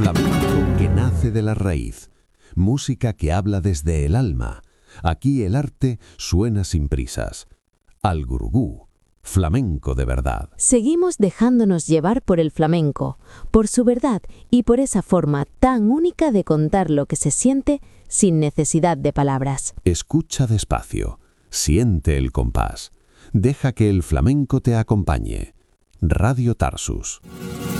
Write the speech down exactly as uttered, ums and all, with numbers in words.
Flamenco que nace de la raíz. Música que habla desde el alma. Aquí el arte suena sin prisas. Al Gurugú, flamenco de verdad. Seguimos dejándonos llevar por el flamenco, por su verdad y por esa forma tan única de contar lo que se siente sin necesidad de palabras. Escucha despacio, siente el compás. Deja que el flamenco te acompañe. Radio Tarsus.